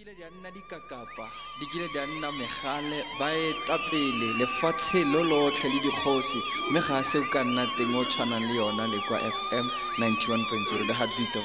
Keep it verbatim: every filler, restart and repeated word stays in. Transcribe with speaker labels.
Speaker 1: kile di a nna dikakapa di kile di a nna megale ba etapele lefatshe lo lotlhe le dikgosi mme ga se o ka nna teng o tshwanang le yona le kwa F M ninety-one point zero the heartbeat of